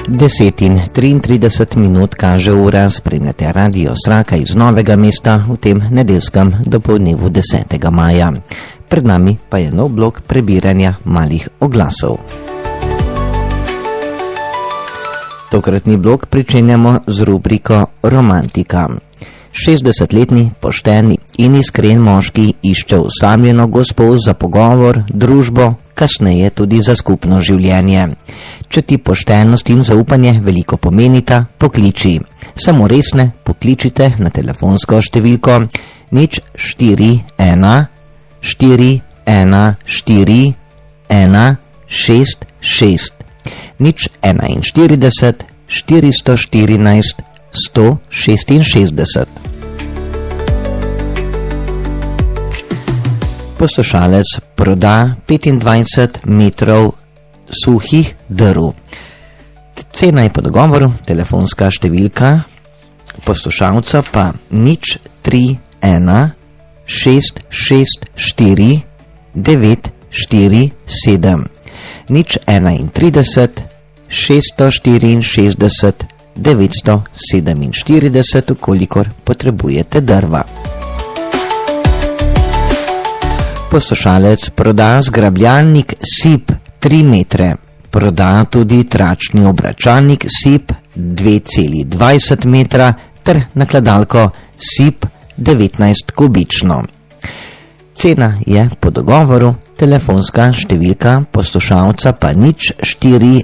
10:33 kaže ura, spremljate Radio Sraka iz Novega mesta v tem nedeljskem dopoldnevu 10. maja. Pred nami pa je nov blok prebiranja malih oglasov. Tokratni blok pričenjamo z rubriko Romantika. 60-letni, pošteni in iskren moški išče osamljeno gospo za pogovor, družbo, kasneje tudi za skupno življenje. Če ti poštenost in zaupanje veliko pomenita, pokliči. Samo resne pokličite na telefonsko številko 041 414 166 041 414 166. Poslušalec proda 25 metrov suhih drv. Cena je po dogovoru, telefonska številka poslušalca pa 031 664 947 031 664 947, kolikor potrebujete drva. Poslušalec proda zgrabljalnik SIP 3 metre. Proda tudi tračni obračalnik SIP 2,20 metra ter nakladalko SIP 19 kubično. Cena je po dogovoru, telefonska številka poslušalca pa 041